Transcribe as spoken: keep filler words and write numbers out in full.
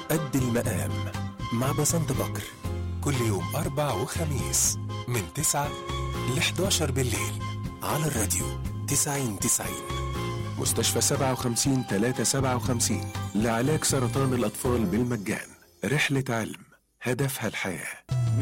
قد المقام مع بسنت بكر، كل يوم أربع وخميس من تسعة ل حداشر بالليل على الراديو تسعين تسعين. مستشفى سبعة وخمسين تلاتة سبعة وخمسين لعلاج سرطان الأطفال بالمجان. رحلة علم هدفها الحياة.